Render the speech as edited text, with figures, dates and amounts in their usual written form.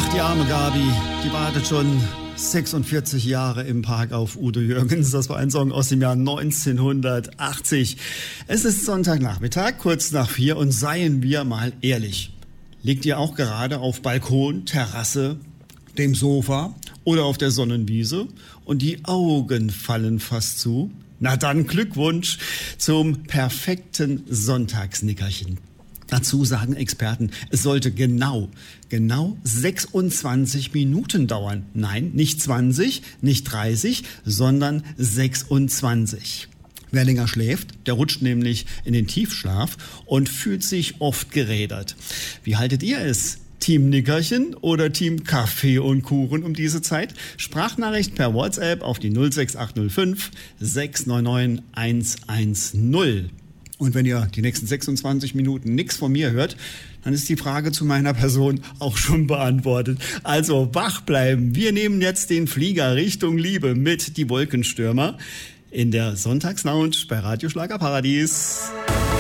Die arme Gabi, die wartet schon 46 Jahre im Park auf Udo Jürgens. Das war ein Song aus dem Jahr 1980. Es ist Sonntagnachmittag, kurz nach 4 und seien wir mal ehrlich. Liegt ihr auch gerade auf Balkon, Terrasse, dem Sofa oder auf der Sonnenwiese und die Augen fallen fast zu? Na dann Glückwunsch zum perfekten Sonntagsnickerchen. Dazu sagen Experten, es sollte genau 26 Minuten dauern. Nein, nicht 20, nicht 30, sondern 26. Wer länger schläft, der rutscht nämlich in den Tiefschlaf und fühlt sich oft gerädert. Wie haltet ihr es? Team Nickerchen oder Team Kaffee und Kuchen um diese Zeit? Sprachnachricht per WhatsApp auf die 06805 699 110. Und wenn ihr die nächsten 26 Minuten nichts von mir hört, dann ist die Frage zu meiner Person auch schon beantwortet. Also wach bleiben. Wir nehmen jetzt den Flieger Richtung Liebe mit Die Wolkenstürmer in der Sonntagslounge bei Radio Schlagerparadies.